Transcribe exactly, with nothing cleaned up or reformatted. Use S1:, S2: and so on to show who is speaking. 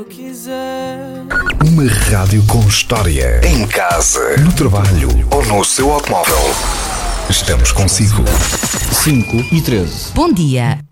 S1: Uma rádio com história. Em casa, no trabalho ou no seu automóvel. Estamos consigo.
S2: cinco e treze.
S3: Bom dia.